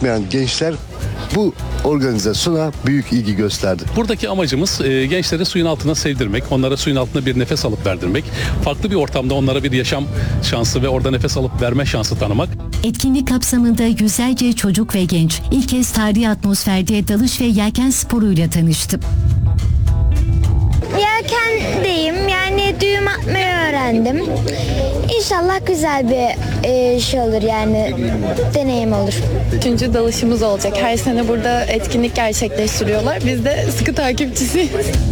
gitmeyen gençler bu organizasyona büyük ilgi gösterdi. Buradaki amacımız gençleri suyun altına sevdirmek, onlara suyun altında bir nefes alıp verdirmek, farklı bir ortamda onlara bir yaşam şansı ve orada nefes alıp verme şansı tanımak. Etkinlik kapsamında yüzlerce çocuk ve genç ilk kez tarihi atmosferde dalış ve yelken sporuyla tanıştı. Yelkendeyim, yani düğüm atmayı öğrendim. İnşallah güzel bir şey olur, yani deneyim olur. 3. dalışımız olacak. Her sene burada etkinlik gerçekleştiriyorlar. Biz de sıkı takipçisiyiz.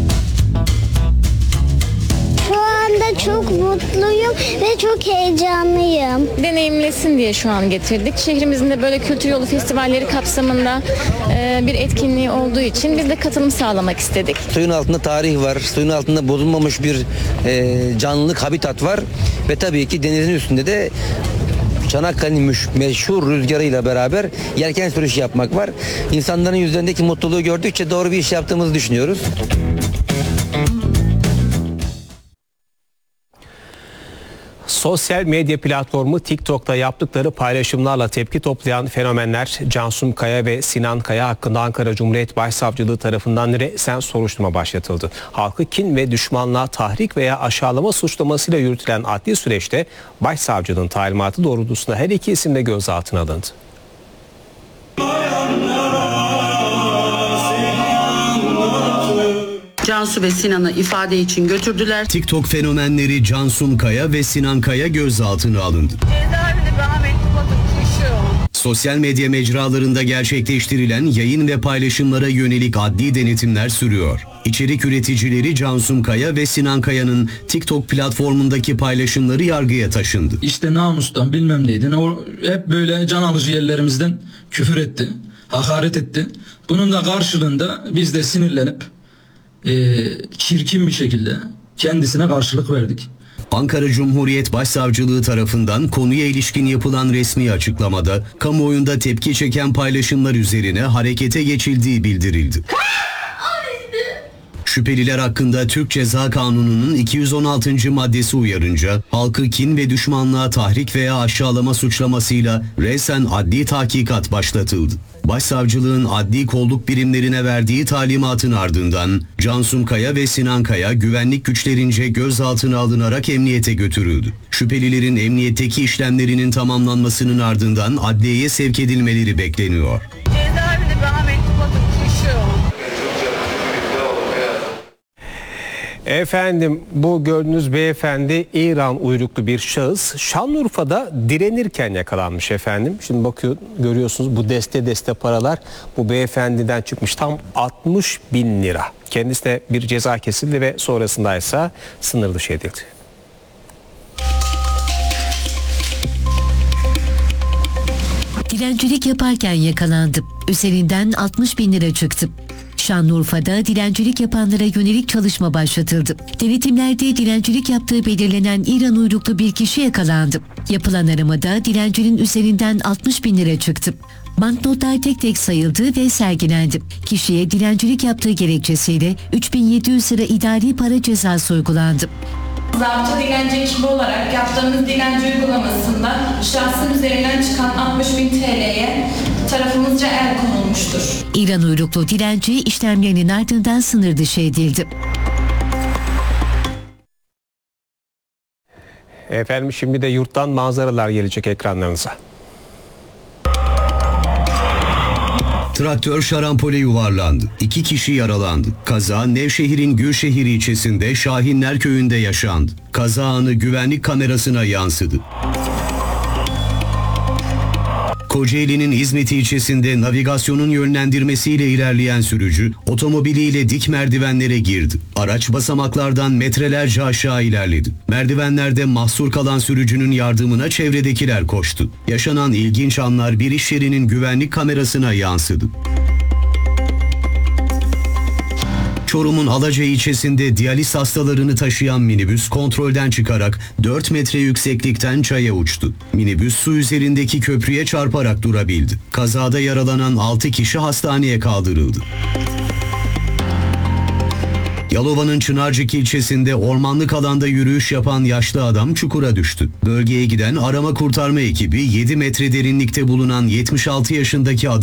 Şu anda çok mutluyum ve çok heyecanlıyım. Deneyimlesin diye şu an getirdik. Şehrimizin de böyle kültür yolu festivalleri kapsamında bir etkinliği olduğu için biz de katılım sağlamak istedik. Suyun altında tarih var, suyun altında bozulmamış bir canlılık, habitat var ve tabii ki denizin üstünde de Çanakkale'nin meşhur rüzgarıyla beraber yelken sürüşü yapmak var. İnsanların yüzlerindeki mutluluğu gördükçe doğru bir iş yaptığımızı düşünüyoruz. Sosyal medya platformu TikTok'ta yaptıkları paylaşımlarla tepki toplayan fenomenler Cansu Kaya ve Sinan Kaya hakkında Ankara Cumhuriyet Başsavcılığı tarafından resen soruşturma başlatıldı. Halkı kin ve düşmanlığa tahrik veya aşağılama suçlamasıyla yürütülen adli süreçte Başsavcılığın talimatı doğrultusunda her iki isim de gözaltına alındı. Cansu ve Sinan'ı ifade için götürdüler. TikTok fenomenleri Cansu Kaya ve Sinan Kaya gözaltına alındı. Sosyal medya mecralarında gerçekleştirilen yayın ve paylaşımlara yönelik adli denetimler sürüyor. İçerik üreticileri Cansu Kaya ve Sinan Kaya'nın TikTok platformundaki paylaşımları yargıya taşındı. İşte namustan bilmem neydi. O hep böyle can alıcı yerlerimizden küfür etti, hakaret etti. Bunun da karşılığında biz de sinirlenip çirkin bir şekilde kendisine karşılık verdik. Ankara Cumhuriyet Başsavcılığı tarafından konuya ilişkin yapılan resmi açıklamada kamuoyunda tepki çeken paylaşımlar üzerine harekete geçildiği bildirildi. Şüpheliler hakkında Türk Ceza Kanunu'nun 216. maddesi uyarınca halkı kin ve düşmanlığa tahrik veya aşağılama suçlamasıyla resen adli tahkikat başlatıldı. Başsavcılığın adli kolluk birimlerine verdiği talimatın ardından Cansu Kaya ve Sinan Kaya güvenlik güçlerince gözaltına alınarak emniyete götürüldü. Şüphelilerin emniyetteki işlemlerinin tamamlanmasının ardından adliyeye sevk edilmeleri bekleniyor. Efendim, bu gördüğünüz beyefendi İran uyruklu bir şahıs. Şanlıurfa'da direnirken yakalanmış efendim. Şimdi görüyorsunuz bu deste paralar bu beyefendiden çıkmış, tam 60.000 lira. Kendisine bir ceza kesildi ve sonrasında ise sınır dışı edildi. Dilencilik yaparken yakalandı. Üzerinden 60.000 lira çıktı. Şanlıurfa'da dilencilik yapanlara yönelik çalışma başlatıldı. Denetimlerde dilencilik yaptığı belirlenen İran uyruklu bir kişi yakalandı. Yapılan aramada dilencinin üzerinden 60.000 lira çıktı. Banknotlar tek tek sayıldı ve sergilendi. Kişiye dilencilik yaptığı gerekçesiyle 3.700 lira idari para cezası uygulandı. Zabıta dilenci ekibi olarak yaptığımız dilenci uygulamasında şahsın üzerinden çıkan 60.000 TL'ye tarafımızca el konulmuştur. İran uyruklu dilenci işlemlerinin ardından sınır dışı edildi. Efendim, şimdi de yurttan manzaralar gelecek ekranlarınıza. Traktör şarampole yuvarlandı. 2 kişi yaralandı. Kaza Nevşehir'in Gülşehir ilçesinde Şahinler köyünde yaşandı. Kaza anı güvenlik kamerasına yansıdı. Kocaeli'nin İzmit ilçesinde navigasyonun yönlendirmesiyle ilerleyen sürücü otomobiliyle dik merdivenlere girdi. Araç basamaklardan metrelerce aşağı ilerledi. Merdivenlerde mahsur kalan sürücünün yardımına çevredekiler koştu. Yaşanan ilginç anlar bir iş yerinin güvenlik kamerasına yansıdı. Çorum'un Alaca ilçesinde diyaliz hastalarını taşıyan minibüs kontrolden çıkarak 4 metre yükseklikten çaya uçtu. Minibüs su üzerindeki köprüye çarparak durabildi. Kazada yaralanan 6 kişi hastaneye kaldırıldı. Yalova'nın Çınarcık ilçesinde ormanlık alanda yürüyüş yapan yaşlı adam çukura düştü. Bölgeye giden arama kurtarma ekibi 7 metre derinlikte bulunan 76 yaşındaki